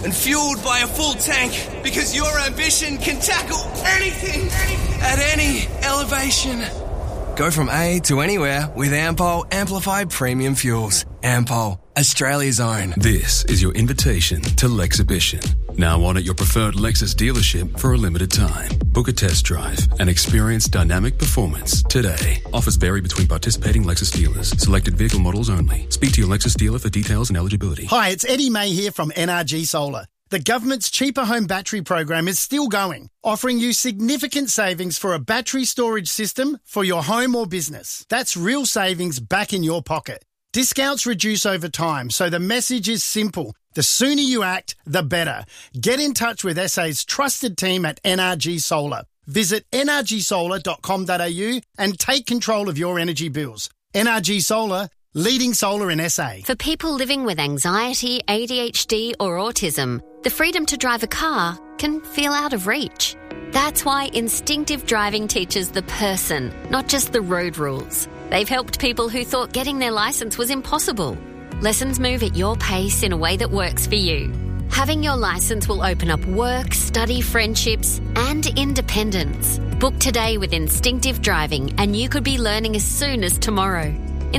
and fueled by a full tank, because your ambition can tackle anything at any elevation. Go from A to anywhere with Ampol Amplified Premium Fuels. Ampol, Australia's own. This is your invitation to Lexhibition. Now on at your preferred Lexus dealership for a limited time. Book a test drive and experience dynamic performance today. Offers vary between participating Lexus dealers. Selected vehicle models only. Speak to your Lexus dealer for details and eligibility. Hi, it's Eddie May here from NRG Solar. The government's Cheaper Home Battery program is still going, offering you significant savings for a battery storage system for your home or business. That's real savings back in your pocket. Discounts reduce over time, so the message is simple. The sooner you act, the better. Get in touch with SA's trusted team at NRG Solar. Visit nrgsolar.com.au and take control of your energy bills. NRG Solar, leading solar in SA. For people living with anxiety, ADHD or autism, the freedom to drive a car can feel out of reach. That's why Instinctive Driving teaches the person, not just the road rules. They've helped people who thought getting their licence was impossible. Lessons move at your pace in a way that works for you. Having your licence will open up work, study, friendships and independence. Book today with Instinctive Driving and you could be learning as soon as tomorrow.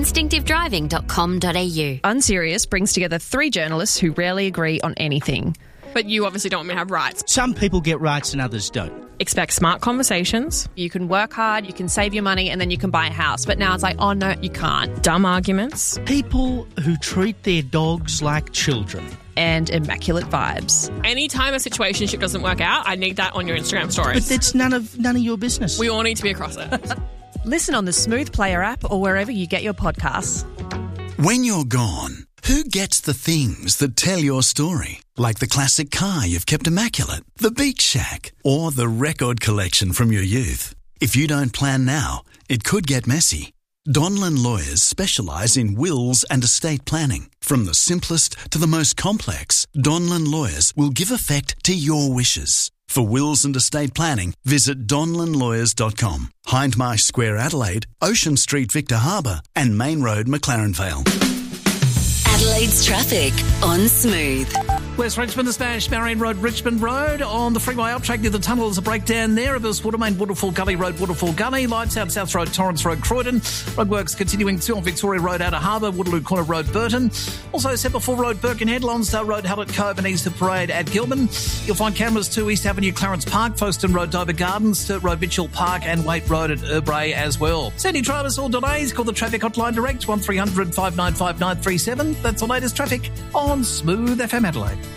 instinctivedriving.com.au. Unserious brings together 3 journalists who rarely agree on anything. But you obviously don't want me to have rights. Some people get rights and others don't. Expect smart conversations. You can work hard, you can save your money, and then you can buy a house. But now it's like, oh no, you can't. Dumb arguments. People who treat their dogs like children. And immaculate vibes. Anytime a situationship doesn't work out, I need that on your Instagram stories. But that's none of your business. We all need to be across it. Listen on the Smooth Player app or wherever you get your podcasts. When you're gone, who gets the things that tell your story? Like the classic car you've kept immaculate, the beach shack, or the record collection from your youth. If you don't plan now, it could get messy. Donlan Lawyers specialise in wills and estate planning. From the simplest to the most complex, Donlan Lawyers will give effect to your wishes. For wills and estate planning, visit donlanlawyers.com. Hindmarsh Square, Adelaide, Ocean Street, Victor Harbour, and Main Road, McLaren Vale. Adelaide's traffic on Smooth. West Richmond to Smash, Marion Road, Richmond Road. On the freeway up track near the tunnel, there's a breakdown there. Abels Watermain, Waterfall Gully Road, Waterfall Gully. Lights out South Road, Torrance Road, Croydon. Roadworks continuing to on Victoria Road, Outer Harbour, Waterloo Corner Road, Burton. Also Semperfall Road, Birkenhead, Lonsdale Road, Hallett Cove and Easter Parade at Gilman. You'll find cameras to East Avenue, Clarence Park, Folkestone Road, Dover Gardens, Sturt Road, Mitchell Park and Waite Road at Urbray as well. So any drivers or delays, call the traffic hotline direct, 1300 595 937. That's the latest traffic on Smooth FM Adelaide.